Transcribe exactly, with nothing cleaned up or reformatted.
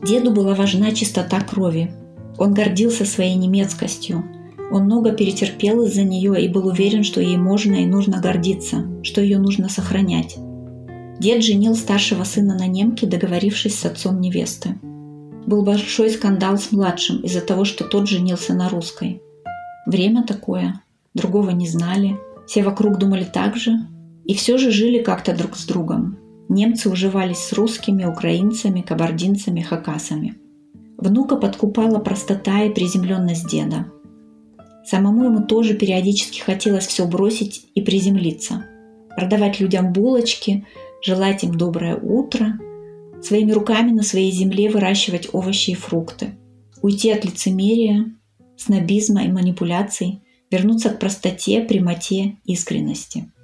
Деду была важна чистота крови. Он гордился своей немецкостью. Он много перетерпел из-за нее и был уверен, что ей можно и нужно гордиться, что ее нужно сохранять. Дед женил старшего сына на немке, договорившись с отцом невесты. Был большой скандал с младшим из-за того, что тот женился на русской. Время такое, другого не знали, все вокруг думали так же, и все же жили как-то друг с другом. Немцы уживались с русскими, украинцами, кабардинцами, хакасами. Внука подкупала простота и приземленность деда. Самому ему тоже периодически хотелось все бросить и приземлиться. Продавать людям булочки, желать им доброе утро, своими руками на своей земле выращивать овощи и фрукты. Уйти от лицемерия, снобизма и манипуляций, вернуться к простоте, прямоте, искренности.